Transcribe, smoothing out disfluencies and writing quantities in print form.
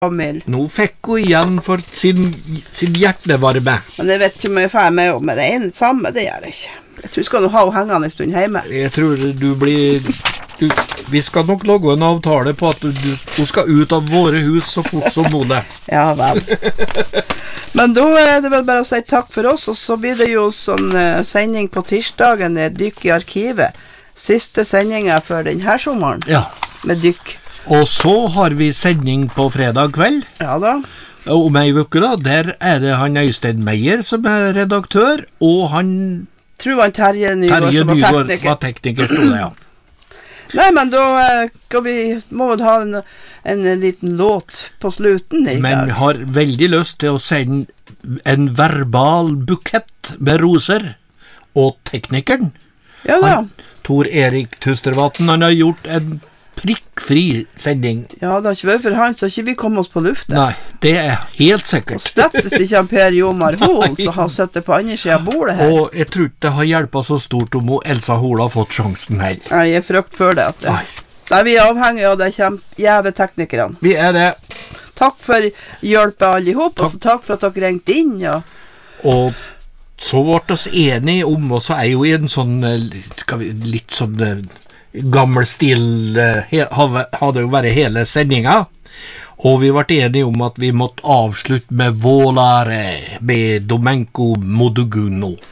Mild. Nå fikk hun igjen for sin hjertevarme. Men jeg vet ikke om jeg får med med det ene samme, det gjør jeg ikke. Jeg tror jeg skal ha hengende en stund hjemme. Jeg tror vi skal nok lage en avtale på at du skal ut av våre hus så fort som mulig. Ja vel. Men da er det vel bare å si takk for oss, og så blir det jo sånn sending på tirsdagen, dykk i arkivet. Siste sendingen for denne sommeren. Ja. Med dykk. Og så har vi sending på fredag kveld. Ja da. Og om ei uke da, der er det han Øystein Meyer som er redaktør, og han... Tror han Terje Nygård var tekniker, stod det, ja. Nei, men da må vi ha en liten låt på slutten i dag. Men har veldig lyst til å sende en verbal bukett med roser, og teknikeren. Ja da. Tor Erik Tustervatn, han har gjort en prikkfri sending. Ja, det har ikke vært for han, så ikke vi kommer oss på luften. Nei, det er helt sikkert. Og slettes ikke han Per Jomar Hoel, så han sitter på andre siden av bordet her. Og jeg tror ikke det har hjulpet så stort om Elsa Hoel har fått sjansen her. Nei, jeg frykter for det. Nei, vi er avhengige av de jæve teknikerne. Vi er det. Takk for hjelpet alle ihop, og så takk for at dere ringte inn. Ja. Og så ble vi enige om, og så er jo i en sånn, litt sånn gammel stil, hadde jo vært hele sendingen, og vi ble enige om at vi måtte avslutte med Volare med Domenko Moduguno.